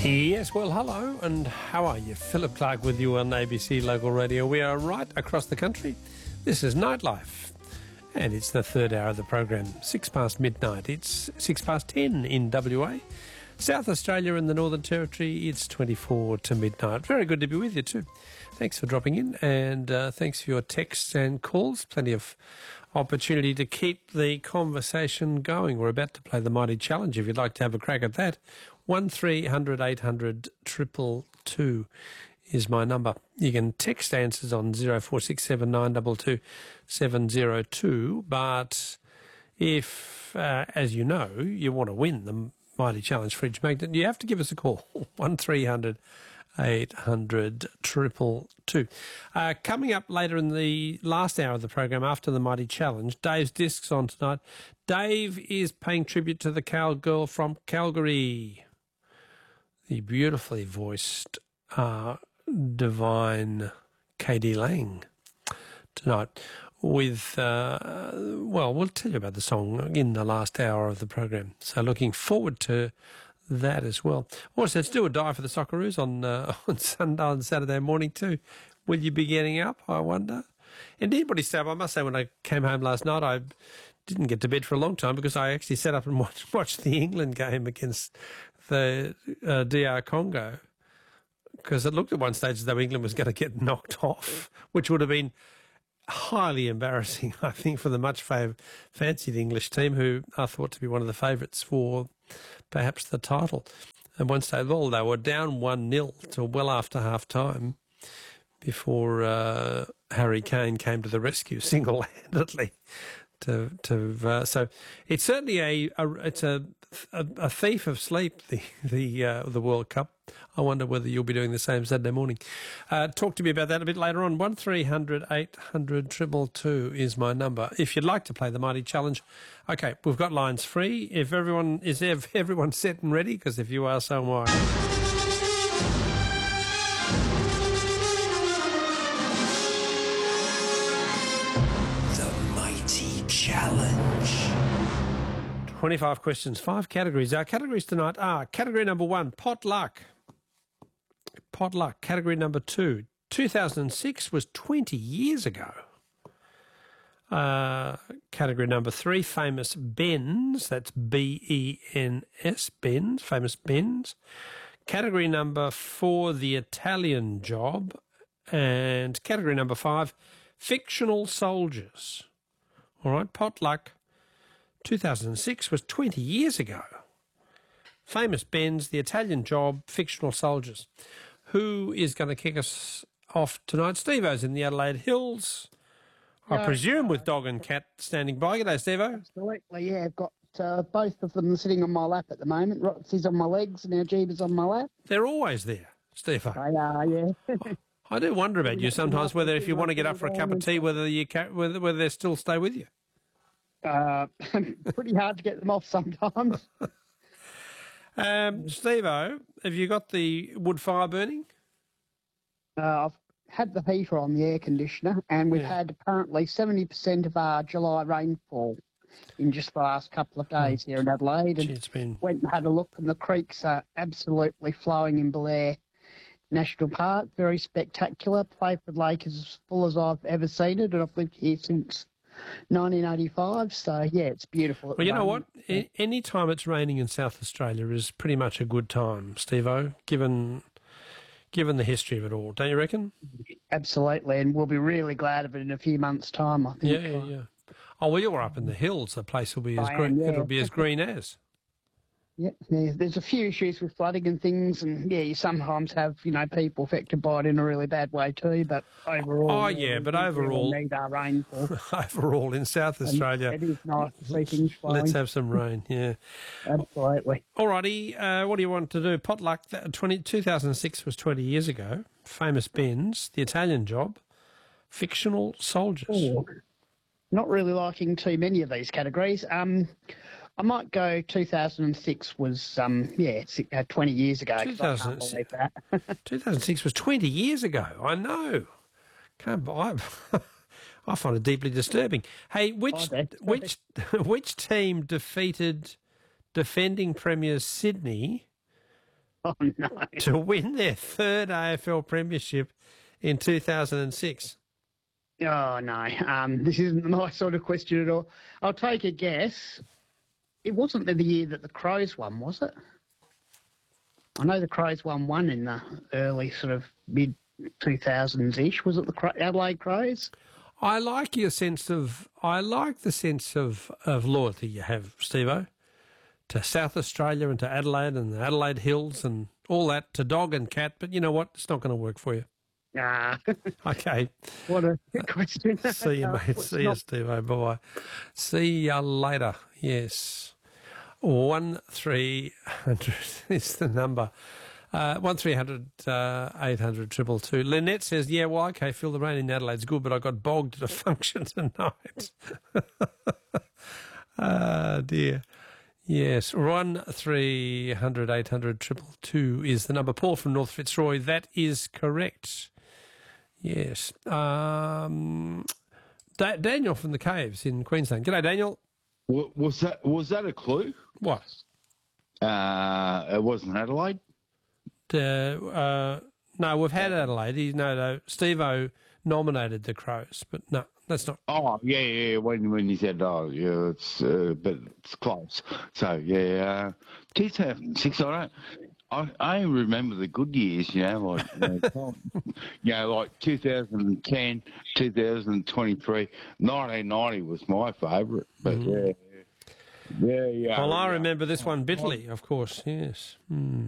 Yes, well, hello, and how are you? Philip Clark with you on ABC Local Radio. We are right across the country. This is Nightlife, and it's the third hour of the program, 6 past midnight. It's 6 past 10 in WA. South Australia and the Northern Territory, it's 24 to midnight. Very good to be with you too. Thanks for dropping in, and thanks for your texts and calls. Plenty of opportunity to keep the conversation going. We're about to play the Mighty Challenge. If you'd like to have a crack at that, 1300 800 222 is my number. You can text answers on 0467 922 702. But if, as you know, you want to win the Mighty Challenge Fridge Magnet, you have to give us a call, 1300 800 222. Coming up later in the last hour of the program, after the Mighty Challenge, Dave's Discs on tonight. Dave is paying tribute to the cowgirl from Calgary, the beautifully voiced, divine K.D. Lang, tonight with, well, we'll tell you about the song in the last hour of the program. So looking forward to that as well. Also, it's do or die for the Socceroos on Saturday morning too. Will you be getting up, I wonder? And anybody say, I must say, when I came home last night, I didn't get to bed for a long time because I actually sat up and watched the England game against the DR Congo, because it looked at one stage as though England was going to get knocked off, which would have been highly embarrassing, I think, for the much fancied English team, who are thought to be one of the favourites for perhaps the title. And one stage, well, they were down 1-0 till well after half-time before Harry Kane came to the rescue single-handedly. So it's certainly it's a thief of sleep, the World Cup. I wonder whether you'll be doing the same Saturday morning. Talk to me about that a bit later on. 1300 800 222 is my number. If you'd like to play the Mighty Challenge, okay, we've got lines free. If everyone set and ready? Because if you are, so am I. Challenge. 25 questions, 5 categories. Our categories tonight are category number 1, potluck. Potluck. Category number 2, 2006 was 20 years ago. Category number 3, famous Bens. That's B-E-N-S, Bens, famous Bens. Category number 4, the Italian Job. And category number 5, fictional soldiers. All right, potluck, 2006 was 20 years ago. Famous Bens, the Italian Job, fictional soldiers. Who is going to kick us off tonight? Steve-O's in the Adelaide Hills, I presume, with dog and cat standing by. G'day, Steve-O. Absolutely, yeah. I've got both of them sitting on my lap at the moment. Roxy's on my legs and our Jeeba's on my lap. They're always there, Steve-O. They are, yeah. I do wonder about you sometimes, whether if you want to get up for a cup of tea, whether they still stay with you. Pretty hard to get them off sometimes. Steve-O, have you got the wood fire burning? I've had the heater on, the air conditioner, and we've had apparently 70% of our July rainfall in just the last couple of days here in Adelaide. And went and had a look, and the creeks are absolutely flowing in Blair National Park. Very spectacular. Playford Lake is as full as I've ever seen it, and I've lived here since 1985. So, yeah, it's beautiful. Well, you know what? Any time it's raining in South Australia is pretty much a good time, Steve-O, given the history of it all. Don't you reckon? Absolutely, and we'll be really glad of it in a few months' time, I think. Yeah. Oh, well, you're up in the hills. The place will be as green. It'll be as green as. Yeah, there's a few issues with flooding and things, and you sometimes have people affected by it in a really bad way too. But overall, overall, we need our rainfall. Overall, in South Australia, it is nice to see things flowing. Let's have some rain. Yeah, absolutely. Alrighty, what do you want to do? Potluck. 2006 was 20 years ago. Famous Bens, the Italian Job, fictional soldiers. Oh, not really liking too many of these categories. I might go 2006 was, 20 years ago. 2006 was 20 years ago. I know. I find it deeply disturbing. Hey, which team defeated defending premiers Sydney Oh, no. To win their third AFL premiership in 2006. Oh, no. This isn't my sort of question at all. I'll take a guess. It wasn't the year that the Crows won, was it? I know the Crows won one in the early sort of mid-2000s-ish. Was it the Adelaide Crows? I like the sense of loyalty you have, Steve-O, to South Australia and to Adelaide and the Adelaide Hills and all that, to dog and cat, but you know what? It's not going to work for you. Nah. Okay. What a question. See you, mate. See you, Steve-O. Bye-bye. See you later. Yes. 1300 is the number. 1300 800 222. Lynette says, yeah, well, okay, Phil, the rain in Adelaide's good, but I got bogged at a function tonight. Dear. Yes, 1300 800 222 is the number. Paul from North Fitzroy, that is correct. Yes. Daniel from the Caves in Queensland. G'day, Daniel. Was that a clue? What? It wasn't Adelaide? No, we've had Adelaide. No, Steve-O nominated the Crows, but no, that's not. Oh, yeah. When you said, oh, yeah, but it's close. So, yeah, 2006, I remember the good years, like 2010, 2023, 1990 was my favourite, but yeah. Well, I remember this one bitterly, of course, yes.